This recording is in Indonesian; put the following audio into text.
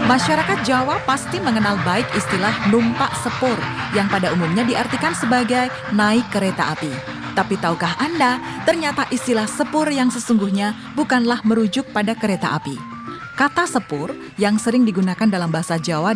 Masyarakat Jawa pasti mengenal baik istilah numpak sepur yang pada umumnya diartikan sebagai naik kereta api. Tapi tahukah Anda, ternyata istilah sepur yang sesungguhnya bukanlah merujuk pada kereta api. Kata sepur yang sering digunakan dalam bahasa Jawa